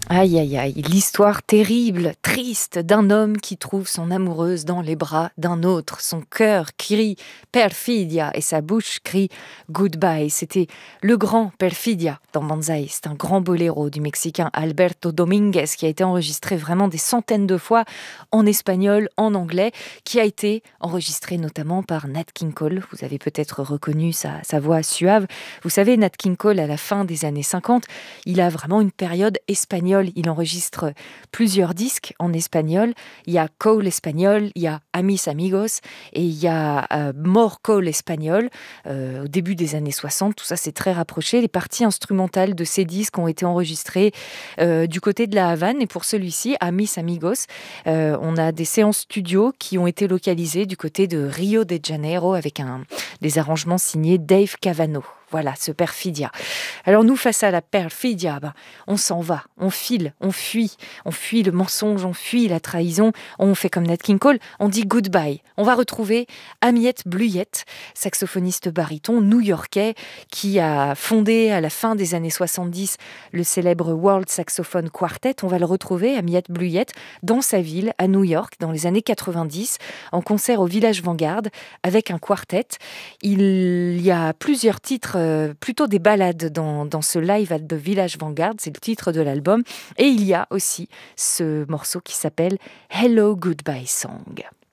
Aïe, aïe, aïe, l'histoire terrible, triste d'un homme qui trouve son amoureuse dans les bras d'un autre. Son cœur crie Perfidia et sa bouche crie Goodbye. C'était le grand Perfidia dans Banzai. C'est un grand boléro du Mexicain Alberto Dominguez qui a été enregistré vraiment des centaines de fois en espagnol, en anglais, qui a été enregistré notamment par Nat King Cole. Vous avez peut-être reconnu sa voix suave. Vous savez, Nat King Cole, à la fin des années 50, il a vraiment une période espagnole. Il enregistre plusieurs disques en espagnol. Il y a Cole espagnol, il y a Amis Amigos et il y a More Cole espagnol au début des années 60. Tout ça, c'est très rapproché. Les parties instrumentales de ces disques ont été enregistrées du côté de la Havane. Et pour celui-ci, Amis Amigos, on a des séances studio qui ont été localisées du côté de Rio de Janeiro avec des arrangements signés Dave Cavano. Voilà, ce Perfidia. Alors nous, face à la Perfidia, on s'en va, on file, on fuit le mensonge, on fuit la trahison, on fait comme Nat King Cole, on dit goodbye. On va retrouver Amiette Bluyette, saxophoniste baryton new-yorkais qui a fondé à la fin des années 70 le célèbre World Saxophone Quartet. On va le retrouver, Amiette Bluyette, dans sa ville, à New York, dans les années 90, en concert au Village Vanguard avec un quartet. Il y a plusieurs titres, plutôt des ballades dans ce live at the Village Vanguard, c'est le titre de l'album. Et il y a aussi ce morceau qui s'appelle Hello Goodbye Song.